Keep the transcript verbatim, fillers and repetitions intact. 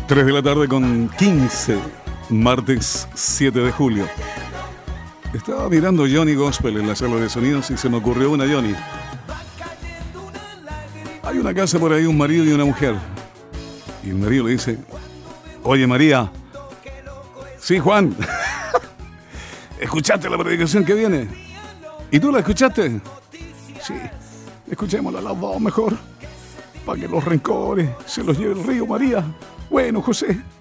tres de la tarde con quince, martes siete de julio. Estaba mirando Johnny Gospel en la sala de sonidos y se me ocurrió una, Johnny. Hay una casa por ahí, un marido y una mujer. Y el marido le dice: oye, María. Sí, Juan. ¿Escuchaste la predicación que viene? ¿Y tú la escuchaste? Sí. Escuchémosla las dos mejor, para que los rencores se los lleve el río, María. Bueno, José.